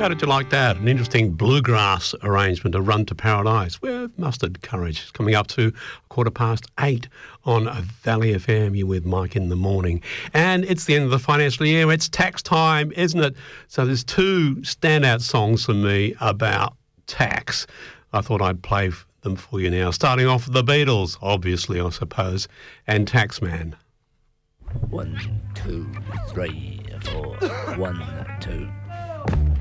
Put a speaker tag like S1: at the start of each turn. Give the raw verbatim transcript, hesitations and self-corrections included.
S1: How did you like that? An interesting bluegrass arrangement of Run to Paradise with Mustard Courage. It's coming up to quarter past eight on Valley F M. You're with Mike in the morning. And it's the end of the financial year. It's tax time, isn't it? So there's two standout songs for me about tax. I thought I'd play them for you now. Starting off with the Beatles, obviously, I suppose, and Taxman.
S2: One, two, three, four. One, two.